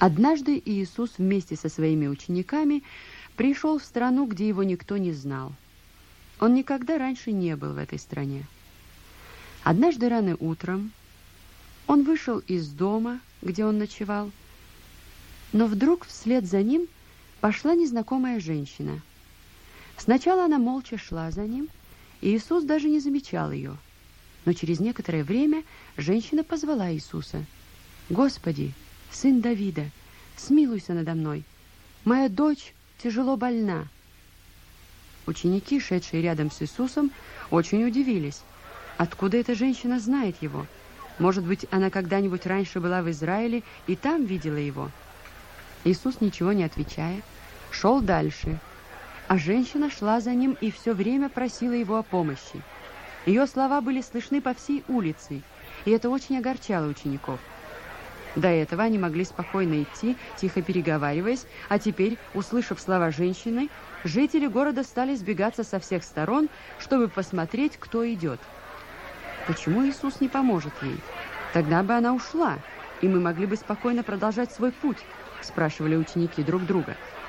Однажды Иисус вместе со своими учениками пришел в страну, где его никто не знал. Он никогда раньше не был в этой стране. Однажды рано утром он вышел из дома, где он ночевал, но вдруг вслед за ним пошла незнакомая женщина. Сначала она молча шла за ним, и Иисус даже не замечал ее. Но через некоторое время женщина позвала Иисуса: «Господи, сын Давида, смилуйся надо мной. Моя дочь тяжело больна». Ученики, шедшие рядом с Иисусом, очень удивились. Откуда эта женщина знает его? Может быть, она когда-нибудь раньше была в Израиле и там видела его? Иисус, ничего не отвечая, шел дальше, а женщина шла за ним и все время просила его о помощи. Ее слова были слышны по всей улице, и это очень огорчало учеников. До этого они могли спокойно идти, тихо переговариваясь, а теперь, услышав слова женщины, жители города стали сбегаться со всех сторон, чтобы посмотреть, кто идет. Почему Иисус не поможет ей? Тогда бы она ушла, и мы могли бы спокойно продолжать свой путь, спрашивали ученики друг друга.